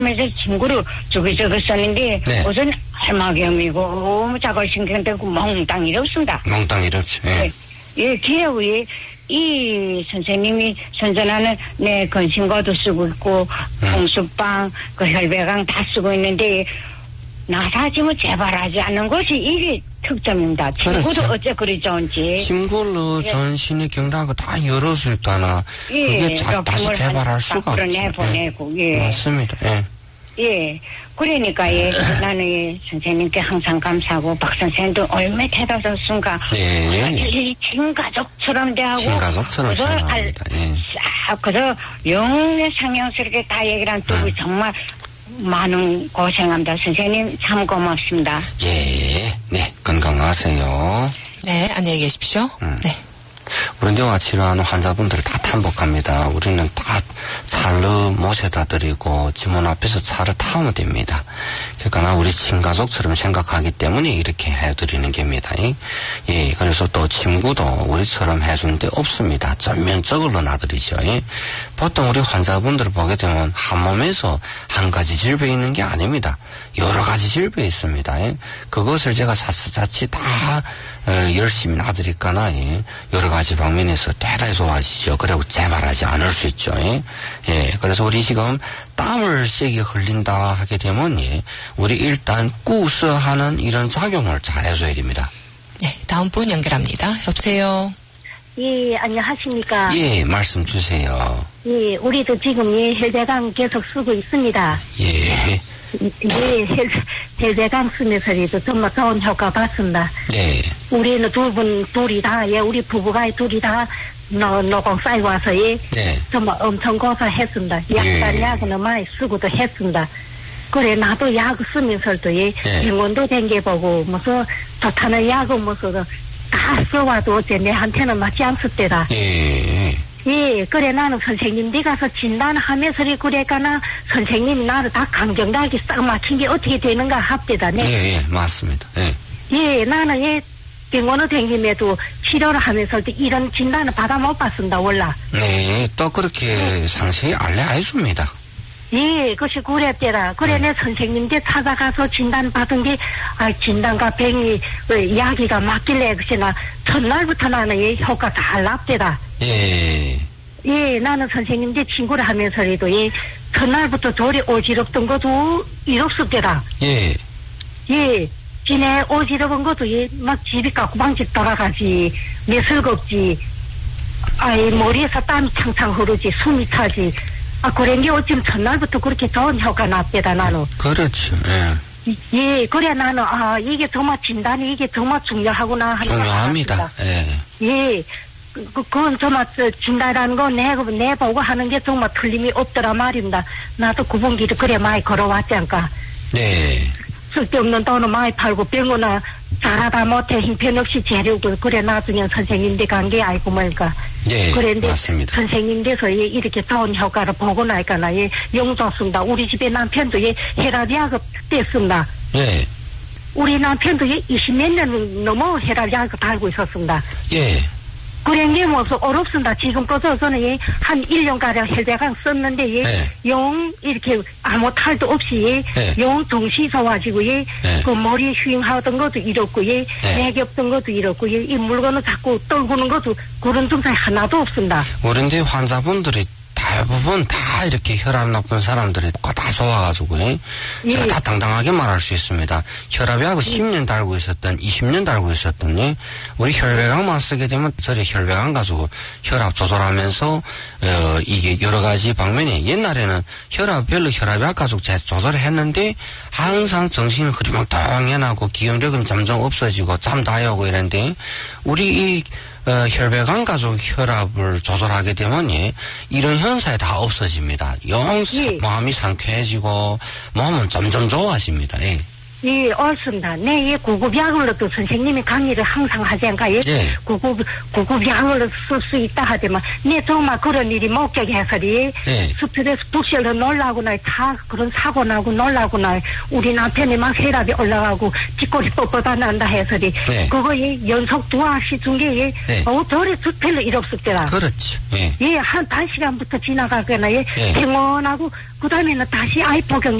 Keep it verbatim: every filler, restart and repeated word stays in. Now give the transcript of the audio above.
그래서 친구를 저기저기 썼는데 네. 우선 해마경이고 자골신경되고 몽땅 이렇습니다. 몽땅 이렇죠. 예. 예, 기회에 이 선생님이 선전하는 내 건신거도 쓰고 있고 음. 공수빵 그 혈배강 다 쓰고 있는데 나사짐을 재발하지 않는 것이 이게 특점입니다. 친구도 그렇죠. 어째 그리 좋은지. 침골로 예. 전신의 경락을 다 열어줄까나 예, 그게 자, 다시 한- 재발할 딱 수가 없죠. 풀어내보내고, 예. 맞습니다. 예. 예. 그러니까, 예, 나는 예, 선생님께 항상 감사하고, 박 선생님도 얼마나 대단하셨습니까? 예. 이 친가족처럼 대하고. 친가족처럼 그래서 생각합니다. 예. 싹, 그래서 영원히 상냥스럽게 다 얘기를 한 두고 음. 정말 많은 고생합니다. 선생님 참 고맙습니다. 예. 네. 건강하세요. 네, 안녕히 계십시오. 음. 네. 우리 뇌와 치료하는 환자분들을 다 탐복합니다. 우리는 다 차를 모셔다 드리고 지문 앞에서 차를 타면 됩니다. 그러니까 우리 친가족처럼 생각하기 때문에 이렇게 해드리는 겁니다. 예, 그래서 또 친구도 우리처럼 해주는 데 없습니다. 전면적으로 놔드리죠. 예. 보통 우리 환자분들을 보게 되면 한 몸에서 한 가지 질병이 있는 게 아닙니다. 여러 가지 질병이 있습니다. 예. 그것을 제가 사스자치 다 어, 열심히 놔드릴까나 예. 여러 가지 방면에서 대단히 좋아지죠. 그리고 재발하지 않을 수 있죠. 예. 예. 그래서 우리 지금 땀을 세게 흘린다 하게 되면 예. 우리 일단 꾸서하는 이런 작용을 잘 해줘야 됩니다. 네, 다음 분 연결합니다. 여보세요. 예, 안녕하십니까. 예, 말씀 주세요. 예, 우리도 지금 예, 혈배강 계속 쓰고 있습니다. 예. 예, 혈, 혈배강 쓰면서도 정말 좋은 효과 봤습니다. 네. 우리는 두 분, 둘이 다, 예, 우리 부부가 둘이 다 노, 노공 쌓이고 와서, 예, 네. 정말 엄청 고생했습니다. 약간 예. 약은 많이 쓰고도 했습니다. 그래, 나도 약 쓰면서도, 예, 예. 병원도 댕겨보고, 무슨, 좋다는 약은 무슨, 다 써와도 어째 내한테는 맞지 않을 때다. 예. 예, 그래, 나는 선생님, 네 가서 진단하면서, 그래가나, 선생님이 나를 다 강경하게 싹 맞춘 게 어떻게 되는가 합디다, 네. 예, 예, 맞습니다. 예. 예, 나는, 예, 병원을 댕김에도 치료를 하면서도 이런 진단을 받아 못 봤습니다, 원라. 네, 또 그렇게 상세히 알려해줍니다. 예, 그것이 그랬대라. 그래, 음. 내 선생님께 찾아가서 진단 받은 게, 아, 진단과 병이, 어, 이야기가 맞길래, 그시나, 첫날부터 나는 예, 효과 잘 납대다. 예. 예, 나는 선생님들 친구를 하면서라도, 예, 첫날부터 돌이 어지럽던 것도 이롭습니다. 예. 예, 지내 어지러운 것도, 예, 막 집이 까꾸방집 돌아가지, 매슬겁지, 아이, 머리에서 땀이 창창 흐르지, 숨이 차지. 아, 그런 게 어쩜 첫날부터 그렇게 좋은 효과 났대다, 나는. 그렇죠. 예. 예, 그래, 나는, 아, 이게 정말 진단이 이게 정말 중요하구나 하는 걸 중요합니다. 알았습니다. 예. 예, 그, 그, 그건 정말 저 진단이라는 거 내, 내 보고 하는 게 정말 틀림이 없더라 말입니다. 나도 구분기를 그래 많이 걸어왔지 않까. 네. 쓸데없는 돈을 많이 팔고 병원을 잘하다 못해 형편없이 재려고 그래 나중에 선생님들 간 게 아이고 뭘까. 네, 그런데 맞습니다. 선생님께서 예, 이렇게 좋은 효과를 보고 나니까 예, 영 좋습니다. 우리 집에 남편도 예, 혈압약을 뗐습니다. 예. 우리 남편도 예, 이십 몇 년 넘어 혈압약을 달고 있었습니다. 예. 그런 게 뭐서 어렵습니다. 지금 꺼져서는 예, 한 일 년가량 혈배강 썼는데 예, 네. 영 이렇게 아무 탈도 없이 예, 네. 영 동시 서가지고 예, 네. 그 머리 휘잉하던 것도 이렇고 예, 네. 내겹던 것도 이렇고 예, 이 물건을 자꾸 떨구는 것도 그런 증상이 하나도 없습니다. 그런데 환자분들이 대부분 다 이렇게 혈압 나쁜 사람들이 다 좋아가지고, 예. 제가 예. 다 당당하게 말할 수 있습니다. 혈압약을 십 년 달고 있었던, 이십 년 달고 있었던, 예. 우리 혈배강만 쓰게 되면, 저리 혈배강 가지고 혈압 조절하면서, 어, 이게 여러 가지 방면에, 옛날에는 혈압별로 혈압약 가지고 제 조절을 했는데, 항상 정신이 흐리멍텅해나고, 기억력은 점점 없어지고, 잠 다 오고 이랬는데, 우리 이, 어, 혈배강 가족 혈압을 조절하게 되면, 예, 이런 현상이 다 없어집니다. 영, 예. 마음이 상쾌해지고, 몸은 점점 좋아집니다. 예. 예, 옳습니다. 네, 예, 구급약으로도 선생님이 강의를 항상 하잖아요. 예, 예. 구급, 구급약으로 쓸 수 있다 하지만, 네, 정말 그런 일이 목격해서리, 예. 스트레스 북실로 놀라구나, 다 그런 사고 나고 놀라구나, 우리 남편이 막 혈압이 올라가고, 뒷골이 뻣뻣하 난다 해서리, 예. 그거 예, 연속 두 아시 중에 예, 예. 어, 덜에 별로 일 없었더라. 그렇죠. 예. 예, 한 반 시간부터 지나가거나, 예, 예. 평온하고, 그 다음에는 다시 아이 복용